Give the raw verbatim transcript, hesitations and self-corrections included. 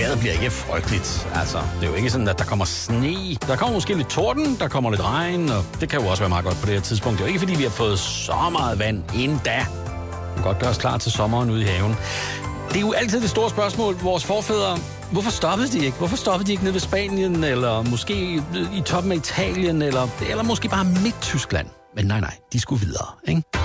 vejret bliver ikke frygteligt. Altså, det er jo ikke sådan, at der kommer sne. Der kommer måske lidt torden, der kommer lidt regn, og det kan jo også være meget godt på det her tidspunkt. Det er jo ikke, fordi vi har fået så meget vand inden da. Vi kan godt gøre os klar til sommeren ude i haven. Det er jo altid det store spørgsmål. Vores forfædre, hvorfor stoppede de ikke? Hvorfor stoppede de ikke nede ved Spanien, eller måske i toppen af Italien, eller, eller måske bare Midt-Tyskland? Men nej, nej, de skulle videre, ikke?